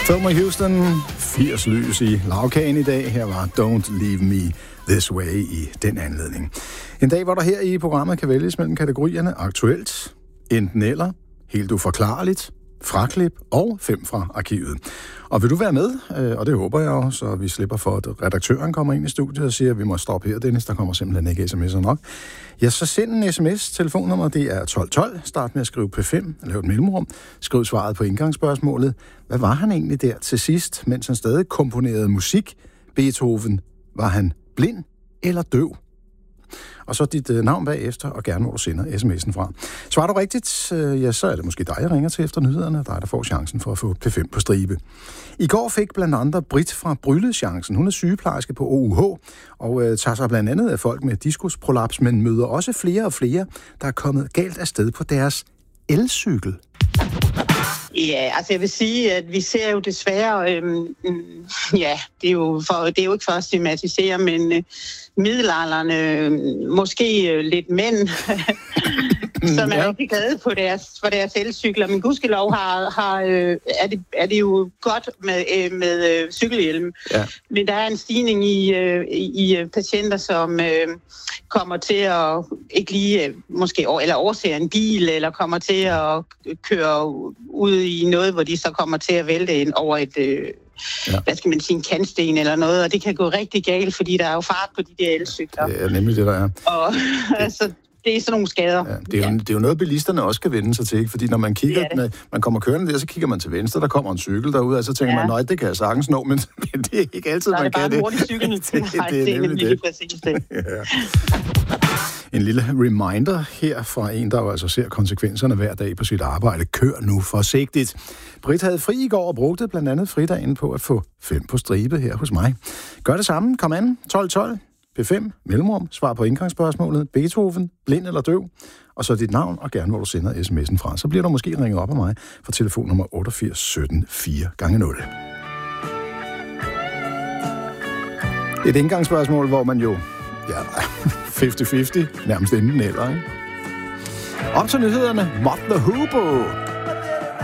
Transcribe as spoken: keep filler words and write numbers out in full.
Thelma Houston, firs lys i lavkagen i dag. Her var Don't Leave Me This Way i den anledning. En dag, hvor der her i programmet kan vælges mellem kategorierne aktuelt, enten eller, helt uforklarligt, fraklip og fem fra arkivet. Og vil du være med? Og det håber jeg jo, så vi slipper for, at redaktøren kommer ind i studiet og siger, at vi må stoppe her, Dennis, der kommer simpelthen ikke sms'er nok. Ja, så send en sms. Telefonnummer, det er tolv tolv. Start med at skrive P fem, lav et mellemrum. Skriv svaret på indgangsspørgsmålet. Hvad var han egentlig der til sidst, mens han stadig komponerede musik? Beethoven, var han blind eller døv? Og så dit øh, navn bagefter, og gerne hvor du sender sms'en fra. Svarer du rigtigt, øh, ja, så er det måske dig, jeg ringer til efter nyhederne, dig, der får chancen for at få P fem på stribe. I går fik blandt andet Britt fra Brylle chancen. Hun er sygeplejerske på O U H, og øh, tager sig blandt andet af folk med diskusprolaps, men møder også flere og flere, der er kommet galt afsted på deres elcykel. Ja, altså jeg vil sige, at vi ser jo desværre, øhm, ja, det er jo, for, det er jo ikke for at stigmatisere, men øh, middelalderne, øh, måske øh, lidt mænd, som er ja. rigtig glade på deres, for deres elcykler. Men gudskelov har, har, øh, er, det, er det jo godt med, øh, med øh, cykelhjelm. Ja. Men der er en stigning i, øh, i patienter, som øh, kommer til at ikke lige, måske, eller overser en bil, eller kommer til at køre ud i noget, hvor de så kommer til at vælte ind over et, øh, ja. hvad skal man sige, en kantsten eller noget, og det kan gå rigtig galt, fordi der er jo fart på de der elcykler. Det er nemlig det, der er. Og altså, det er sådan nogle skader. Ja, det, er jo, ja. det er jo noget, bilisterne også skal vende sig til, ikke? Fordi når man kigger, det det. Når man kommer kørende der, så kigger man til venstre, der kommer en cykel derude, og så tænker ja. man, nej, det kan jeg sagtens nå, men det er ikke altid, nej, man kan det. Der er bare en hurtig cykel. det, det, nej, det, det er nemlig det. Præcis det. ja. En lille reminder her fra en, der jo altså ser konsekvenserne hver dag på sit arbejde. Kør nu forsigtigt. Britt havde fri i går og brugte blandt andet fridagen på at få fem på stribe her hos mig. Gør det samme. Kom an. tolv tolv. P fem. Mellemrum. Svar på indgangsspørgsmålet. Beethoven. Blind eller døv. Og så dit navn, og gerne hvor du sender sms'en fra. Så bliver du måske ringet op af mig fra telefonnummer otteogfirs sytten fire gange nul. Et indgangsspørgsmål, hvor man jo... Ja, halvtreds halvtreds. Nærmest enten eller, ikke? Op til nyhederne. Motley Hoople.